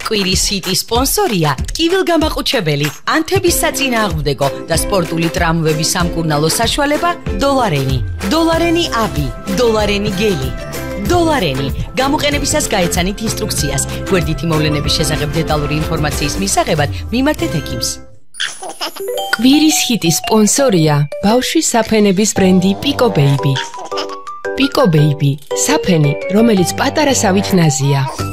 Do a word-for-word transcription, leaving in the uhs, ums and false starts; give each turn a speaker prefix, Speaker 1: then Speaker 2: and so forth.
Speaker 1: კვირის ჰიტი სპონსორია ტკივილგამაყუჩებელი, ანთების საწინააღმდეგო და სპორტული ტრამვების სამკურნალო საშუალება დოლარენი. დოლარენი აბი, დოლარენი გელი. დოლარენი. გამოყენებისას გაეცანით ინსტრუქციას. გვერდითი მოვლენების შესახებ დეტალური ინფორმაციის მისაღებად მიმართეთ ექიმს. კვირის ჰიტის სპონსორია ბავშვის საფენების ბრენდი პიკო ბეიბი. პიკო ბეიბი, საფენი, რომელიც პატარასავით ნაზია.